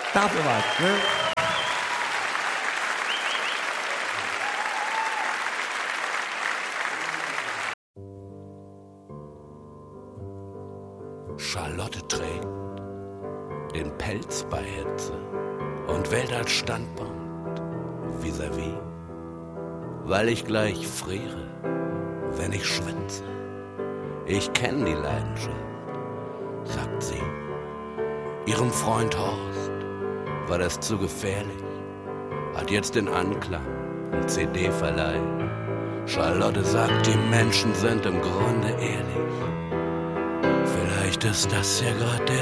Dafür was, ne? Charlotte trägt den Pelz bei Hitze und wählt als Standpunkt vis-à-vis, weil ich gleich friere, wenn ich schwitze. Ich kenn die Leidenschaft, sagt sie. Ihrem Freund Horst war das zu gefährlich, hat jetzt den Anklang im CD-Verleih. Charlotte sagt, die Menschen sind im Grunde ehrlich. Vielleicht ist das ja gerade der